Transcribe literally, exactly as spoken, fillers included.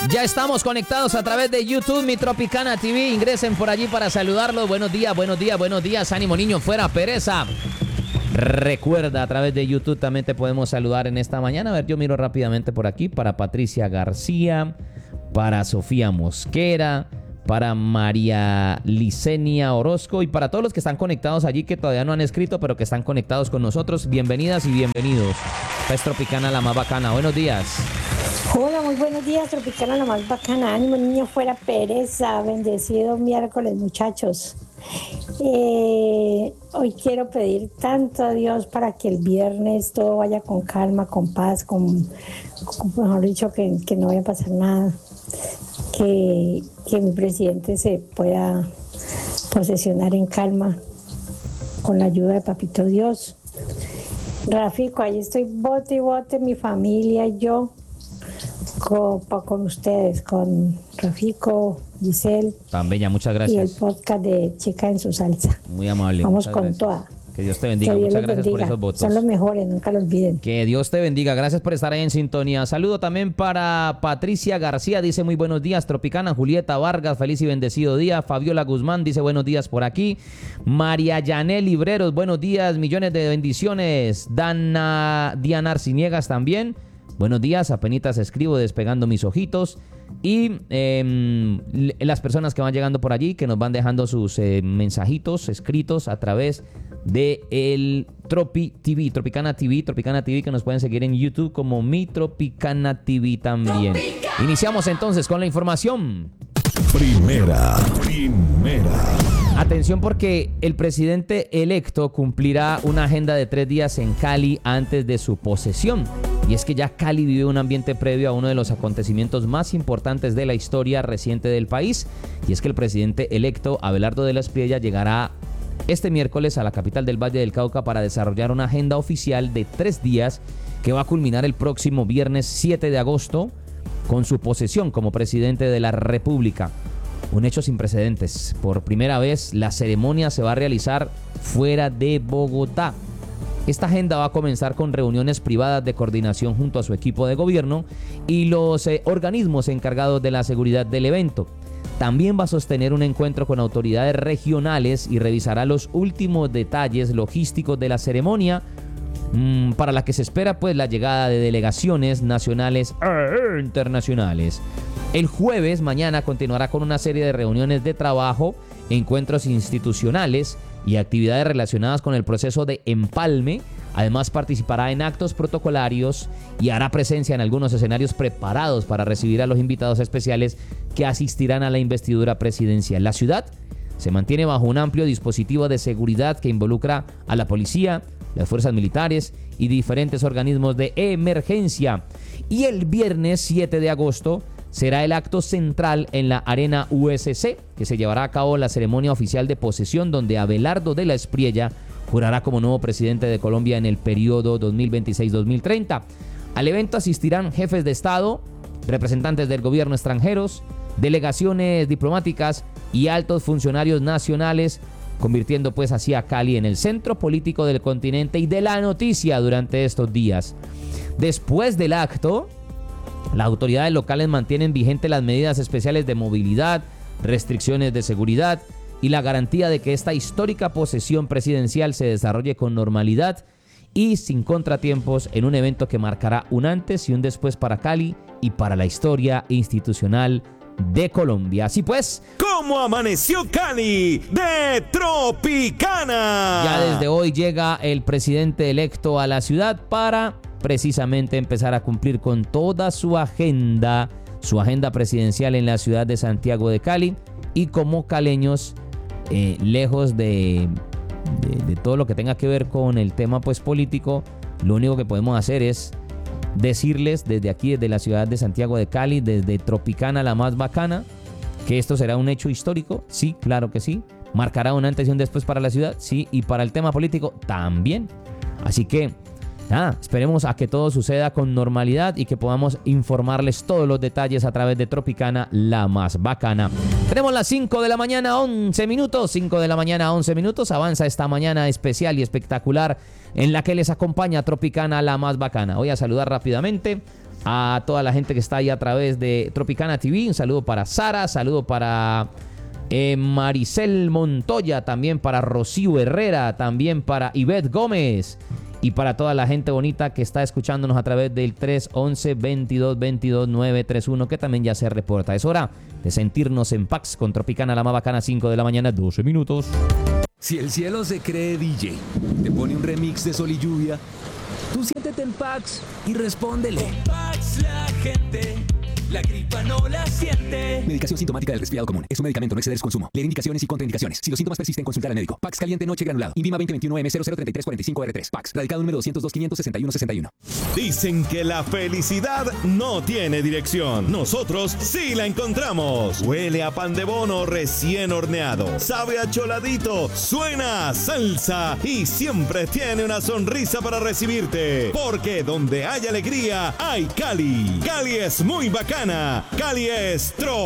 Ya estamos conectados a través de YouTube, Mi Tropicana T V. Ingresen por allí para saludarlos. Buenos días, buenos días, buenos días. Ánimo, niño, fuera pereza. Recuerda, a través de YouTube también te podemos saludar en esta mañana. A ver, yo miro rápidamente por aquí para Patricia García, para Sofía Mosquera, para María Licenia Orozco y para todos los que están conectados allí que todavía no han escrito, pero que están conectados con nosotros. Bienvenidas y bienvenidos. Esta es Tropicana, la más bacana. Buenos días. Hola, muy buenos días, Tropicana, la más bacana. Ánimo, niño, fuera pereza. Bendecido miércoles, muchachos. Eh, hoy quiero pedir tanto a Dios para que el viernes todo vaya con calma, con paz, con, con mejor dicho, que, que no vaya a pasar nada. Que, que mi presidente se pueda posesionar en calma con la ayuda de Papito Dios. Rafico, ahí estoy bote y bote, mi familia y yo. Con, con ustedes, con Rafico, Giselle. Tan bella, muchas gracias. Y el podcast de Chica en su salsa. Muy amable. Vamos con gracias. toda. Que Dios te bendiga. Que Dios muchas gracias bendiga. por esos votos. Son los mejores, nunca lo olviden. Que Dios te bendiga. Gracias por estar ahí en sintonía. Saludo también para Patricia García. Dice muy buenos días, Tropicana. Julieta Vargas, feliz y bendecido día. Fabiola Guzmán dice buenos días por aquí. María Yanel Libreros, buenos días, millones de bendiciones. Dana Diana Arciniegas también. Buenos días, apenitas escribo despegando mis ojitos. Y eh, las personas que van llegando por allí, que nos van dejando sus eh, mensajitos escritos a través de el Tropi T V, Tropicana T V, Tropicana T V, que nos pueden seguir en YouTube como Mi Tropicana T V también. Tropicana. Iniciamos entonces con la información. Primera, primera. Atención porque el presidente electo cumplirá una agenda de tres días en Cali antes de su posesión. Y es que ya Cali vive un ambiente previo a uno de los acontecimientos más importantes de la historia reciente del país. Y es que el presidente electo, Abelardo de la Espriella, llegará este miércoles a la capital del Valle del Cauca para desarrollar una agenda oficial de tres días que va a culminar el próximo viernes siete de agosto con su posesión como presidente de la República. Un hecho sin precedentes. Por primera vez, la ceremonia se va a realizar fuera de Bogotá. Esta agenda va a comenzar con reuniones privadas de coordinación junto a su equipo de gobierno y los eh, organismos encargados de la seguridad del evento. También va a sostener un encuentro con autoridades regionales y revisará los últimos detalles logísticos de la ceremonia, mmm, para la que se espera pues la llegada de delegaciones nacionales e internacionales. El jueves, mañana, continuará con una serie de reuniones de trabajo, encuentros institucionales y actividades relacionadas con el proceso de empalme. Además, participará en actos protocolarios y hará presencia en algunos escenarios preparados para recibir a los invitados especiales que asistirán a la investidura presidencial. La ciudad se mantiene bajo un amplio dispositivo de seguridad que involucra a la policía, las fuerzas militares y diferentes organismos de emergencia. Y el viernes siete de agosto será el acto central en la Arena U S C, que se llevará a cabo la ceremonia oficial de posesión, donde Abelardo de la Espriella jurará como nuevo presidente de Colombia en el periodo dos mil veintiséis a dos mil treinta. Al evento asistirán jefes de Estado, representantes del gobierno extranjeros, delegaciones diplomáticas y altos funcionarios nacionales, convirtiendo pues así a Cali en el centro político del continente y de la noticia durante estos días. Después del acto, las autoridades locales mantienen vigentes las medidas especiales de movilidad, restricciones de seguridad y la garantía de que esta histórica posesión presidencial se desarrolle con normalidad y sin contratiempos en un evento que marcará un antes y un después para Cali y para la historia institucional de Colombia. Así pues, ¿cómo amaneció Cali de Tropicana? Ya desde hoy llega el presidente electo a la ciudad para precisamente empezar a cumplir con toda su agenda, su agenda presidencial en la ciudad de Santiago de Cali. Y como caleños, eh, lejos de, de, de todo lo que tenga que ver con el tema pues político, lo único que podemos hacer es decirles desde aquí, desde la ciudad de Santiago de Cali, desde Tropicana, la más bacana, que esto será un hecho histórico. Sí, claro que sí. Marcará un antes y un después para la ciudad, sí, y para el tema político también. Así que nada, esperemos a que todo suceda con normalidad y que podamos informarles todos los detalles a través de Tropicana, la más bacana. Tenemos las cinco de la mañana, once minutos. cinco de la mañana, once minutos. Avanza esta mañana especial y espectacular en la que les acompaña Tropicana, la más bacana. Voy a saludar rápidamente a toda la gente que está ahí a través de Tropicana T V. Un saludo para Sara, saludo para eh, Maricel Montoya, también para Rocío Herrera, también para Ivette Gómez y para toda la gente bonita que está escuchándonos a través del tres once, veintidós veintidós, nueve treinta y uno, que también ya se reporta. Es hora de sentirnos en Pax con Tropicana, la más bacana, cinco de la mañana, doce minutos. Si el cielo se cree D J, te pone un remix de Sol y Lluvia, tú siéntete en Pax y respóndele. Con Pax la gente, la gripa no la siente. Medicación sintomática del resfriado común. Es un medicamento, no exceder su consumo. Leer indicaciones y contraindicaciones. Si los síntomas persisten, consultar al médico. Pax caliente noche granulado. Invima veinte veintiuno M cero cero treinta y tres cuarenta y cinco R tres. Pax. Radicado número doscientos dos, quinientos sesenta y uno, sesenta y uno. Dicen que la felicidad no tiene dirección. Nosotros sí la encontramos. Huele a pan de bono recién horneado. Sabe a choladito. Suena a salsa. Y siempre tiene una sonrisa para recibirte. Porque donde hay alegría, hay Cali. Cali es muy bacana. Cali es Tro.